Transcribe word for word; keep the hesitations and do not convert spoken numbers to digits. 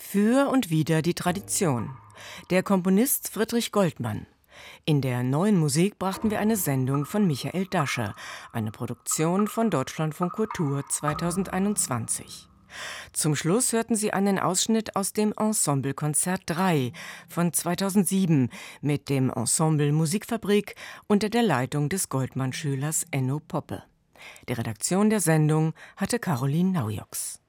Für und wider die Tradition. Der Komponist Friedrich Goldmann. In der Neuen Musik brachten wir eine Sendung von Michael Dascher, eine Produktion von Deutschlandfunk Kultur zweitausendeinundzwanzig. Zum Schluss hörten Sie einen Ausschnitt aus dem Ensemblekonzert drei von zweitausendsieben mit dem Ensemble Musikfabrik unter der Leitung des Goldmann-Schülers Enno Poppe. Die Redaktion der Sendung hatte Caroline Naujoks.